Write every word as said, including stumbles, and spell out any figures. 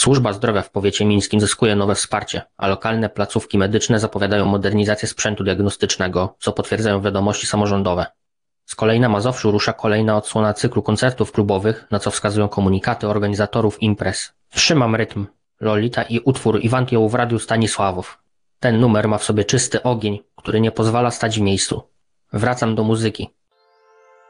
Służba zdrowia w powiecie mińskim zyskuje nowe wsparcie, a lokalne placówki medyczne zapowiadają modernizację sprzętu diagnostycznego, co potwierdzają wiadomości samorządowe. Z kolei na Mazowszu rusza kolejna odsłona cyklu koncertów klubowych, na co wskazują komunikaty organizatorów imprez. Trzymam rytm. Lolita i utwór Iwantjeł w Radiu Stanisławow. Ten numer ma w sobie czysty ogień, który nie pozwala stać w miejscu. Wracam do muzyki.